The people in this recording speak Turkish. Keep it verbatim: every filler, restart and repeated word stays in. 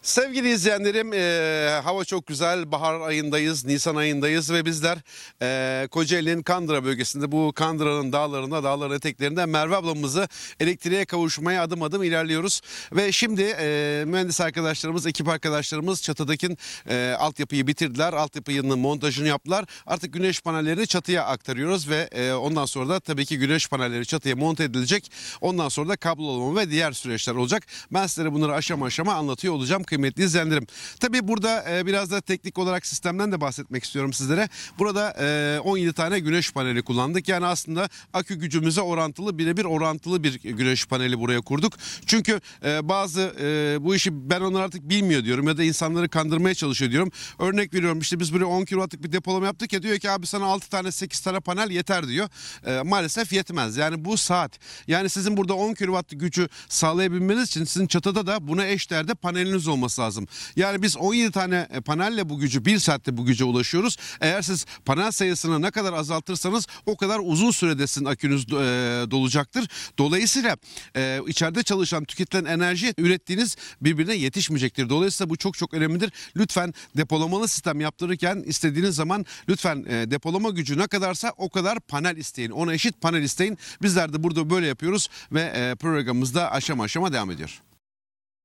Sevgili izleyenlerim, e, hava çok güzel. Bahar ayındayız, Nisan ayındayız ve bizler e, Kocaeli'nin Kandıra bölgesinde, bu Kandıra'nın dağlarında, dağların eteklerinde Merve ablamızı elektriğe kavuşmaya adım adım ilerliyoruz. Ve şimdi e, mühendis arkadaşlarımız, ekip arkadaşlarımız çatıdaki e, altyapıyı bitirdiler. Altyapının montajını yaptılar. Artık güneş panellerini çatıya aktarıyoruz ve e, ondan sonra da tabii ki güneş panelleri çatıya monte edilecek. Ondan sonra da kablolama ve diğer süreçler olacak. Ben sizlere bunları aşama aşama anlatıyor olacağım kıymetli izleyenlerim. Tabii burada e, biraz da teknik olarak sistemden de bahsetmek istiyorum sizlere. Burada e, on yedi tane güneş paneli kullandık. Yani aslında akü gücümüze orantılı, birebir orantılı bir güneş paneli buraya kurduk. Çünkü e, bazı e, bu işi ben onlar artık bilmiyor diyorum ya da insanları kandırmaya çalışıyor diyorum. Örnek veriyorum, işte biz buraya on kilowattlık bir depolama yaptık ya, diyor ki abi sana altı tane sekiz tane panel yeter diyor. E, maalesef yetmez. Yani bu saat, yani sizin burada on kilowattlık gücü sağlayabilmeniz için sizin çatıda da buna eşdeğerde paneliniz olması lazım. Yani biz on yedi tane panelle bu gücü, bir saatte bu güce ulaşıyoruz. Eğer siz panel sayısını ne kadar azaltırsanız o kadar uzun sürede sizin akünüz e, dolacaktır. Dolayısıyla e, içeride çalışan, tüketilen enerji ürettiğiniz birbirine yetişmeyecektir. Dolayısıyla bu çok çok önemlidir. Lütfen depolamalı sistem yaptırırken istediğiniz zaman lütfen e, depolama gücü ne kadarsa o kadar panel isteyin. Ona eşit panel isteyin. Bizler de burada böyle yapıyoruz ve e, programımız da aşama aşama devam ediyor.